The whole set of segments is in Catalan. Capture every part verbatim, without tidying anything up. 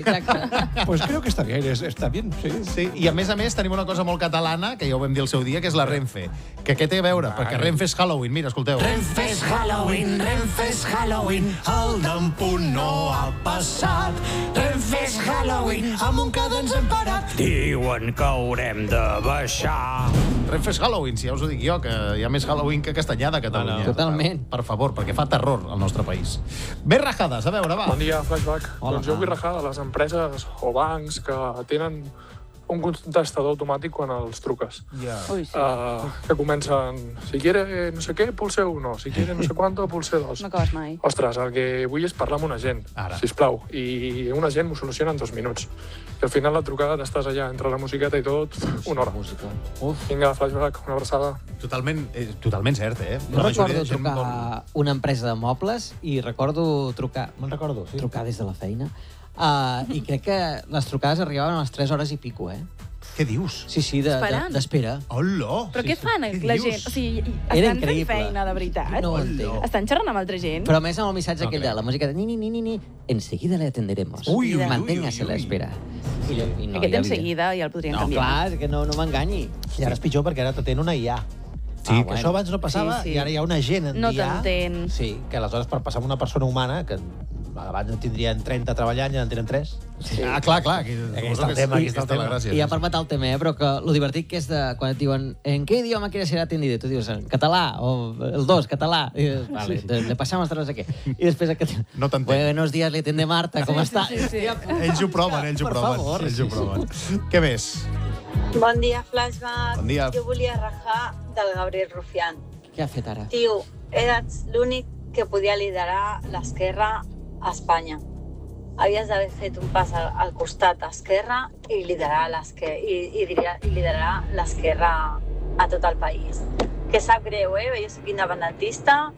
Exacte. Pues creo que está bien, está bien, sí. Sí, i a més a més tenim una cosa molt catalana, que ja ho vam dir el seu dia, que és la Renfe. Que què té a veure? Perquè Renfe és Halloween, mira, escolteu. Renfe és Halloween, Renfe és Halloween, el d'en punt no ha passat. Renfe és Halloween, a Montcada ens hem parat. Diuen que haurem de baixar. Renfe és Halloween, si ja us ho dic jo, que hi ha més Halloween que Castanyada a Catalunya. No, no. Totalment. Per favor, perquè fa terror al nostre país. Més rajades, a veure, va. Bon dia, Flashback. Hola. Doncs jo vull rajar de les empreses o bancs que tenen un contestador automàtic quan els truques. Ja. Ui, sí. Uh, que comencen, si quiere no sé què, pulse uno, si quiere no sé cuánto, pulse dos. No acabes mai. Ostres, el que vull és parlar amb un agent, Ara. sisplau. I un agent m'ho soluciona en dos minuts. I al final la trucada t'estàs allà, entre la musiqueta i tot, una hora. Uf. Vinga, Flashback, una abraçada. Totalment, eh, totalment cert, eh? Jo recordo trucar a una empresa de mobles i recordo trucar... Me'n recordo, sí. Trucar des de la feina. Uh, I crec que les trucades arribaven a les tres hores i pico, eh? Què dius? Sí, sí, de- de- Esperant. d'espera. Hola! Però què fan Què la dius? gent? O sigui, Era estan fent increïble. feina, de veritat? No ho entenc. Estan xerrant amb altra gent? Però a més amb el missatge No aquell crec. de la música de ni, ni, ni, ni, ni, enseguida le atenderemos. Ui, ui, ui, Manténgase ui, a ui. l'espera. I, jo- i no, Aquest hi havia. enseguida ja el podrien No, canviar. clar, és que no, no m'enganyi. I ara és pitjor perquè ara t'atén una I A. Sí, que bueno. això abans no passava Sí, sí. i ara hi ha un agent en No I A. t'entén. Sí, que aleshores per passar amb una persona humana, que abans en tindrien trenta treballant, ja en tenen tres. Sí. Ah, clar, clar. Aquí, Aquí està el tema, aquí està el tema. Gràcies. I ja per matar el tema, eh? Però que lo divertit que és de quan et diuen en què idioma quieres ser atendido? Tu dius en català, o el dos, català. I dius, vale, sí. le passamos a no sé què. I després aquest... No t'entenc. Buenos días, le atiende Marta, com està? sí, sí. Ells ho proven, ells ho Per proven. favor. Ells ho proven. Què més? Bon dia, Flashback. Bon dia. Jo volia rajar del Gabriel Rufián. Què ha fet ara? Tio, eres l'únic que podia liderar l'esquerra a Espanya. Havies d'haver fet un pas al, al costat esquerra i liderar l'esquerra i, i, diria- i liderar l'esquerra a tot el país. Que sap greu, eh? Jo soc independentista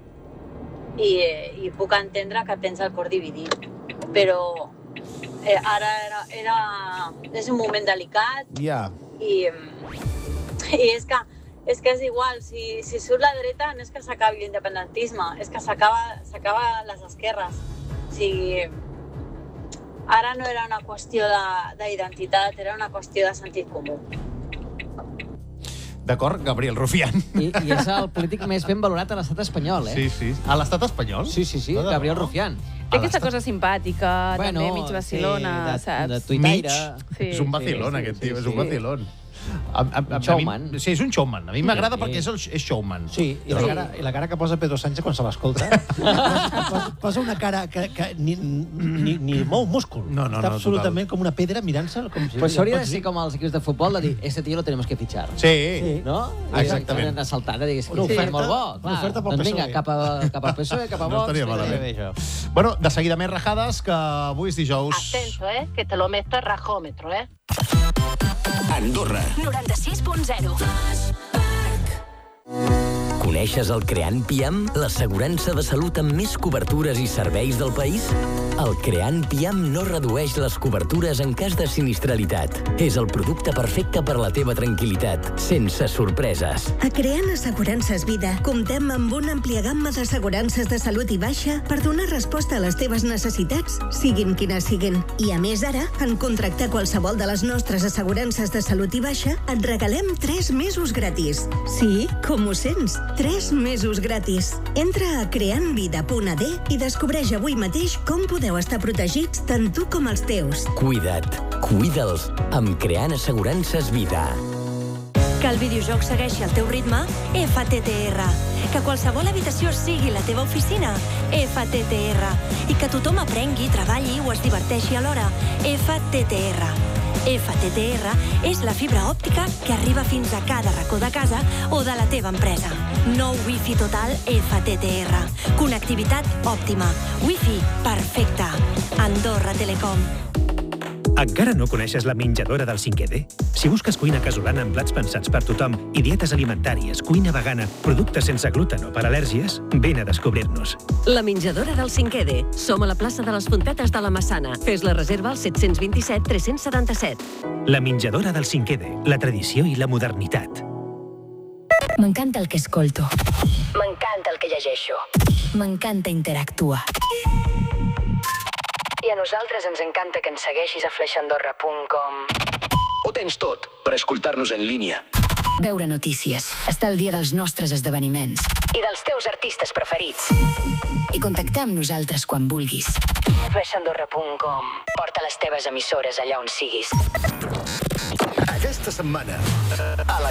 i, i puc entendre que tens el cor dividit. Però eh, ara era, era, és un moment delicat Ja. i, i és que és que és igual, si, si surt la dreta no és que s'acabi l'independentisme, és que s'acaba s'acaba les esquerres. O sigui, ara no era una qüestió de- d'identitat, era una qüestió de sentit comú. D'acord, Gabriel Rufián. I, I és el polític més ben valorat a l'estat espanyol, eh? Sí, sí. A l'estat espanyol? Sí, sí, sí, No, no, Gabriel no. Rufián. Té aquesta cosa simpàtica, també mig vacilona, sí, de, saps? de tuitaire. Mig. Sí. És un vacilón, Sí, sí, aquest sí, tio, és sí. un vacilón. A, a, a, Un showman. A mi, sí, és un showman. A mi m'agrada Sí. perquè és, el, és showman. Sí, i la, Sí. cara, i la cara que posa Pedro Sánchez quan se l'escolta. posa, posa una cara que, que ni, ni, ni mou múscul. No, no, Està no, absolutament com una pedra mirant-se'l. Com si Pues ja hauria de pots ser dir. com els equips de futbol, de dir, este tío lo tenemos que fichar. Sí. Sí. No? Exactament. De saltar, de dir, és que Una sí, oferta- molt bo. una Clar. oferta pel Doncs vinga, P S O E. cap, a, cap al P S O E, cap a No Vox. estaria vinga. malament. Bé, això. Bueno, de seguida més rajades, que avui és dijous. Atento, eh, que te lo meto a rajómetro, eh. Andorra. noranta-sis punt zero. Coneixes el Creant Piam, l'assegurança de salut amb més cobertures i serveis del país? El Creant Piam no redueix les cobertures en cas de sinistralitat. És el producte perfecte per a la teva tranquil·litat, sense sorpreses. A Creant Assegurances Vida comptem amb una àmplia gamma d'assegurances de salut i baixa per donar resposta a les teves necessitats, siguin quines siguin. I a més ara, en contractar qualsevol de les nostres assegurances de salut i baixa, et regalem tres mesos gratis. Sí, com ho sents? tres mesos gratis. Entra a creant vida punt a d i descobreix avui mateix com podeu estar protegits tant tu com els teus. Cuida't, cuida'ls, amb Creant Assegurances Vida. Que el videojoc segueixi el teu ritme? F T T R. Que qualsevol habitació sigui la teva oficina? F T T R. I que tothom aprengui, treballi o es diverteixi alhora? F T T R. F T T R és la fibra òptica que arriba fins a cada racó de casa o de la teva empresa. Nou Wi-Fi total F T T R. Connectivitat òptima. Wi-Fi perfecte. Andorra Telecom. Encara no coneixes la menjadora del cinquè D? Si busques cuina casolana amb plats pensats per tothom i dietes alimentàries, cuina vegana, productes sense gluten o per al·lèrgies, vine a descobrir-nos. La menjadora del cinquè D. Som a la plaça de les Fontetes de la Massana. Fes la reserva al set dos set tres set set. La menjadora del cinquè D. La tradició i la modernitat. M'encanta el que escolto. M'encanta el que llegeixo. M'encanta interactuar. I a nosaltres ens encanta que ens segueixis a flash andorra punt com. Ho tens tot per escoltar-nos en línia. Veure notícies, estar al dia dels nostres esdeveniments. I dels teus artistes preferits. I contactar amb nosaltres quan vulguis. flash andorra punt com. Porta les teves emissores allà on siguis. Aquesta setmana, a la